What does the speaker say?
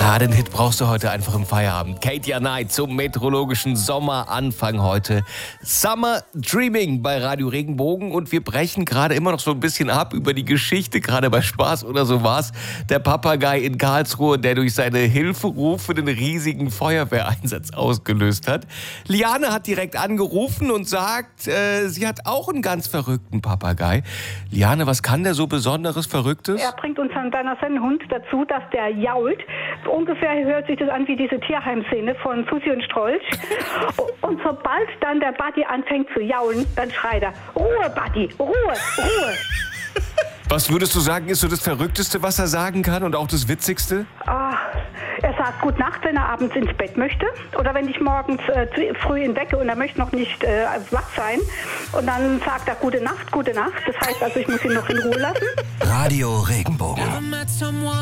Ja, den Hit brauchst du heute einfach im Feierabend. Katia Knight zum meteorologischen Sommeranfang heute. Summer Dreaming bei Radio Regenbogen. Und wir brechen gerade immer noch so ein bisschen ab über die Geschichte, gerade bei Spaß oder so war's. Der Papagei in Karlsruhe, der durch seine Hilferufe den riesigen Feuerwehreinsatz ausgelöst hat. Liane hat direkt angerufen und sagt, sie hat auch einen ganz verrückten Papagei. Liane, was kann der so Besonderes, Verrücktes? Er bringt unseren seinen Hund dazu, dass der jault. Ungefähr hört sich das an wie diese Tierheimszene von Susi und Strolch. Und sobald dann der Buddy anfängt zu jaulen, dann schreit er, Ruhe, Buddy, Ruhe, Ruhe. Was würdest du sagen, ist so das Verrückteste, was er sagen kann und auch das Witzigste? Er sagt Gute Nacht, wenn er abends ins Bett möchte. Oder wenn ich morgens früh ihn wecke und er möchte noch nicht wach sein. Und dann sagt er Gute Nacht, Gute Nacht. Das heißt also, ich muss ihn noch in Ruhe lassen. Radio Regenbogen.